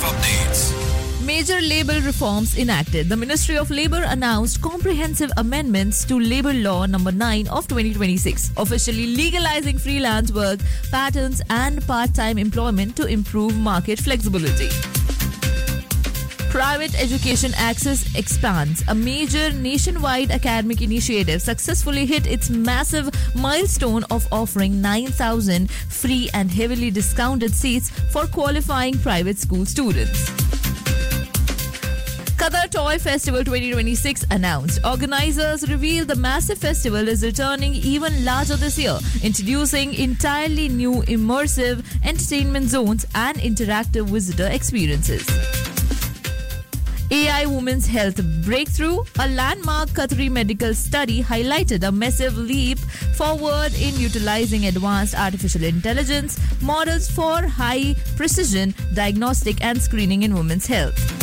updates. Major labor reforms enacted. The Ministry of Labour announced comprehensive amendments to Labour Law Number 9 of 2026, officially legalizing freelance work patterns and part-time employment to improve market flexibility. Private education access expands. A major nationwide academic initiative successfully hit its massive milestone of offering 9,000 free and heavily discounted seats for qualifying private school students. Qatar Toy Festival 2026 announced. Organizers revealed the massive festival is returning even larger this year, introducing entirely new immersive entertainment zones and interactive visitor experiences. AI Women's Health Breakthrough. A landmark Qatari medical study highlighted a massive leap forward in utilizing advanced artificial intelligence models for high precision diagnostic and screening in women's health.